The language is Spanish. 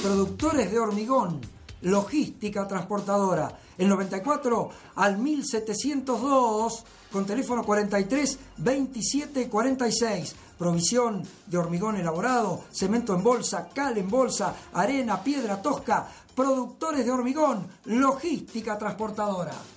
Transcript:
productores de hormigón, logística transportadora. El 94 al 1702 con teléfono 43 27 46. Provisión de hormigón elaborado, cemento en bolsa, cal en bolsa, arena, piedra tosca. Productores de hormigón, logística transportadora.